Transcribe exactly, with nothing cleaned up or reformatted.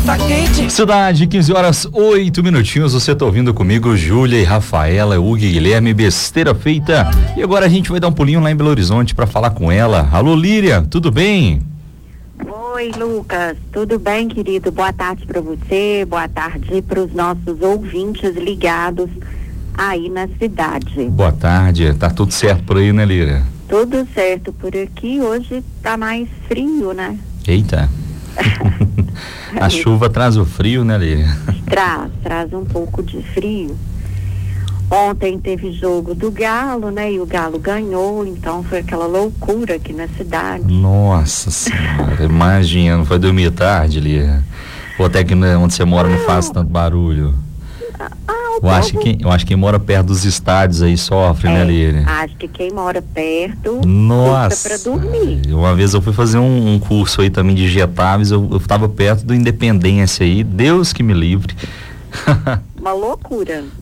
tá quente. Cidade, quinze horas, oito minutinhos. Você tá ouvindo comigo, Júlia e Rafaela, Hugo e Guilherme, besteira feita. E agora a gente vai dar um pulinho lá em Belo Horizonte pra falar com ela. Alô, Líria, tudo bem? Oi, Lucas, tudo bem, querido? Boa tarde para você, boa tarde para os nossos ouvintes ligados aí na cidade. Boa tarde, tá tudo certo por aí, né, Líria? Tudo certo por aqui, hoje tá mais frio, né? Eita. A chuva traz o frio, né, Líria? Traz, traz um pouco de frio. Ontem teve jogo do Galo, né? E o Galo ganhou, então foi aquela loucura aqui na cidade. Nossa senhora, imagina, não foi dormir tarde, Líria? Ou até que né, onde você mora não, não faz tanto barulho? Ah, eu, povo... acho que quem, eu acho que quem mora perto dos estádios aí sofre, é, né, Líria? Acho que quem mora perto Nossa, para dormir. Uma vez eu fui fazer um, um curso aí também de Jetáveis, eu, eu tava perto do Independência aí, Deus que me livre. Uma loucura.